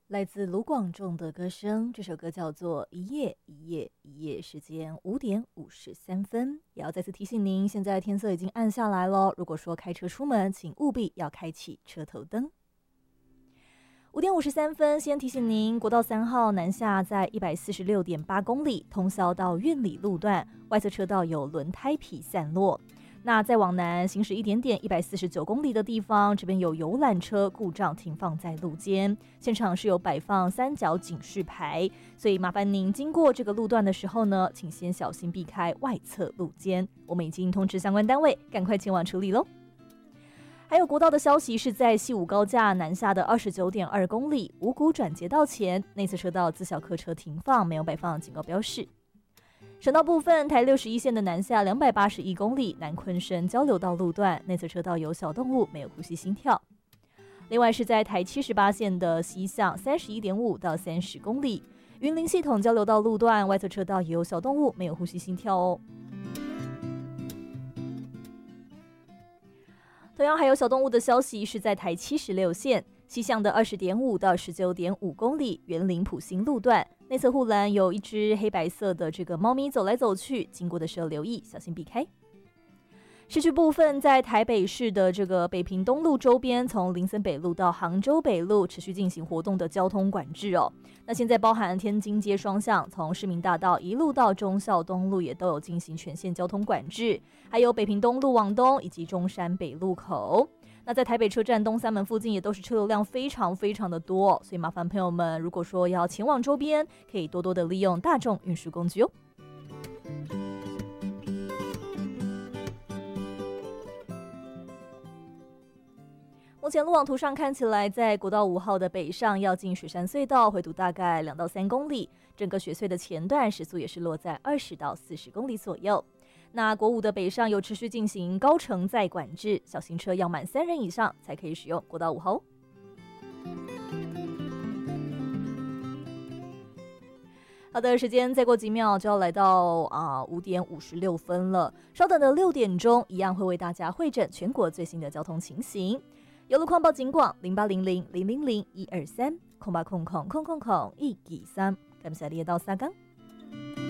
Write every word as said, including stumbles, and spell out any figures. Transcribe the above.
来自卢广仲的歌声，这首歌叫做《一夜一夜一夜》，时间五点五十三分。也要再次提醒您，现在天色已经暗下来了。如果说开车出门，请务必要开启车头灯。五点五十三分，先提醒您，国道三号南下在一百四十六点八公里，通霄到运里路段，外侧车道有轮胎皮散落。那再往南行驶一点点，一百四十九公里的地方，这边有游览车故障停放在路肩，现场是有摆放三角警示牌，所以麻烦您经过这个路段的时候呢，请先小心避开外侧路肩。我们已经通知相关单位，赶快前往处理咯。还有国道的消息是在西武高架南下的二十九点二公里，五股转接道前内侧车道自小客车停放，没有摆放警告标示。省道部分，台六十一线的南下两百八十一公里，南昆生交流道路段内侧车道有小动物，没有呼吸心跳。另外是在台七十八线的西向三十一点五到三十公里，云林系统交流道路段外侧车道也有小动物，没有呼吸心跳哦。同样还有小动物的消息是在台七十六线西向的二十点五到十九点五公里，园林埔新路段内侧护栏有一只黑白色的这个猫咪走来走去，经过的时候留意，小心避开。市区部分，在台北市的这个北平东路周边，从林森北路到杭州北路持续进行活动的交通管制哦。那现在包含天津街双向，从市民大道一路到忠孝东路也都有进行全线交通管制，还有北平东路往东以及中山北路口。那在台北车站东三门附近也都是车流量非常非常的多，所以麻烦朋友们，如果说要前往周边，可以多多的利用大众运输工具哦。目前路网图上看起来，在国道五号的北上要进雪山隧道，回堵大概两到三公里，整个雪隧的前段时速也是落在二十到四十公里左右。那国五的北上有持续进行高乘载管制，小型车要满三人以上才可以使用国道五号。好的，时间再过几秒就要来到啊五点五十六分了。稍等的六点钟，一样会为大家汇整全国最新的交通情形。有路况报警广零八零零零零零一二三空八空空空空空一二三，感谢你的到沙冈。